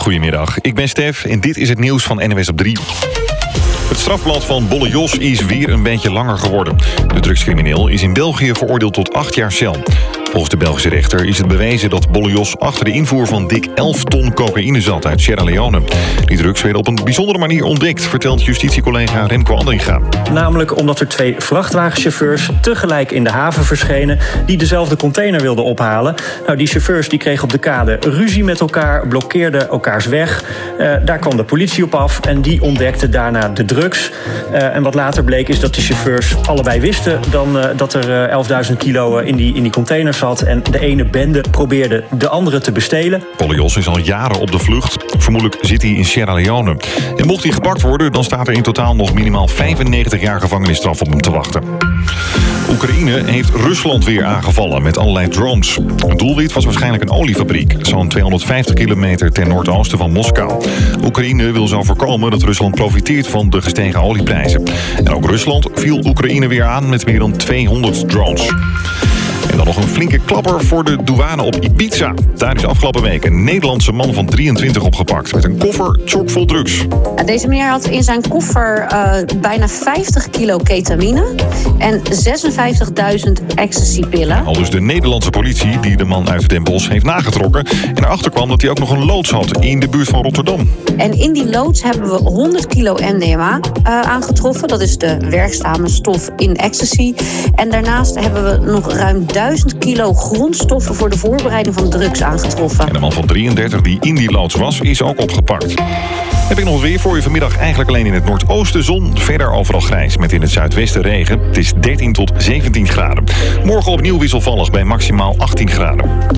Goedemiddag, ik ben Stef en dit is het nieuws van NOS op 3. Het strafblad van Bolle Jos is weer een beetje langer geworden. De drugscrimineel is in België veroordeeld tot 8 jaar cel. Volgens de Belgische rechter is het bewezen dat Bolle Jos achter de invoer van dik 11 ton cocaïne zat uit Sierra Leone. Die drugs werden op een bijzondere manier ontdekt, vertelt justitiecollega Remco Andringa. Namelijk omdat er 2 vrachtwagenchauffeurs tegelijk in de haven verschenen die dezelfde container wilden ophalen. Nou, die chauffeurs die kregen op de kade ruzie met elkaar, blokkeerden elkaars weg. Daar kwam de politie op af en die ontdekte daarna de drugs. En wat later bleek is dat de chauffeurs allebei wisten dan dat er 11.000 kilo in die container zat. En de ene bende probeerde de andere te bestelen. Bolle Jos is al jaren op de vlucht. Vermoedelijk zit hij in Sierra Leone. En mocht hij gepakt worden, dan staat er in totaal nog minimaal 95 jaar gevangenisstraf op hem te wachten. Oekraïne heeft Rusland weer aangevallen met allerlei drones. Het doelwit was waarschijnlijk een oliefabriek, zo'n 250 kilometer ten noordoosten van Moskou. Oekraïne wil zo voorkomen dat Rusland profiteert van de gestegen olieprijzen. En ook Rusland viel Oekraïne weer aan met meer dan 200 drones. En dan nog een flinke klapper voor de douane op Ibiza. Daar is afgelopen week een Nederlandse man van 23 opgepakt met een koffer chockvol drugs. Deze meneer had in zijn koffer bijna 50 kilo ketamine en 56.000 ecstasy-pillen. Al dus de Nederlandse politie die de man uit Den Bosch heeft nagetrokken. En erachter kwam dat hij ook nog een loods had in de buurt van Rotterdam. En in die loods hebben we 100 kilo MDMA aangetroffen. Dat is de werkzame stof in ecstasy. En daarnaast hebben we nog ruim 1000 kilo grondstoffen voor de voorbereiding van drugs aangetroffen. En de man van 33 die in die loods was, is ook opgepakt. Heb ik nog het weer voor je vanmiddag. Eigenlijk alleen in het noordoosten zon. Verder overal grijs met in het zuidwesten regen. Het is 13 tot 17 graden. Morgen opnieuw wisselvallig bij maximaal 18 graden.